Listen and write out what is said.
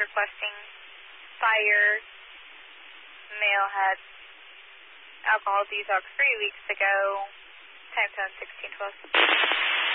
requesting fire, male had alcohol detox 3 weeks ago, time zone 1612.